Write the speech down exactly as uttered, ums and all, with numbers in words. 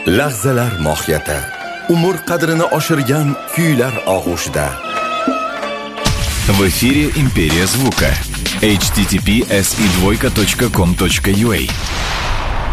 Lahzalar mohiyati, umr qadrini oshirgan kuylar og'ushida. В эфире «Империя звука» эйч ти ти пи эс и двойка точка ком точка ю а.